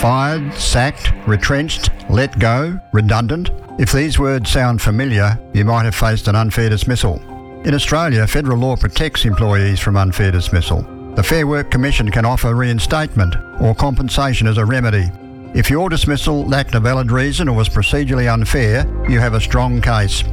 fired, sacked, retrenched, let go, redundant. If these words sound familiar, you might have faced an unfair dismissal. In Australia, federal law protects employees from unfair dismissal. The Fair Work Commission can offer reinstatement or compensation as a remedy. If your dismissal lacked a valid reason or was procedurally unfair, you have a strong case.